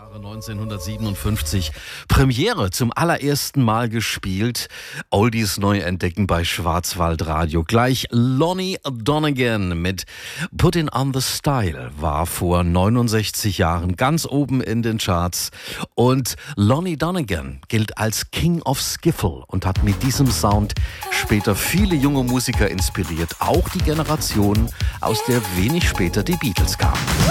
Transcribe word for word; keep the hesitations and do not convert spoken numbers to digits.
Jahre neunzehnhundertsiebenundfünfzig. Premiere zum allerersten Mal gespielt. Oldies neu entdecken bei Schwarzwaldradio. Gleich Lonnie Donegan mit Puttin' on the Style war vor neunundsechzig Jahren ganz oben in den Charts. Und Lonnie Donegan gilt als King of Skiffle und hat mit diesem Sound später viele junge Musiker inspiriert. Auch die Generation, aus der wenig später die Beatles kamen.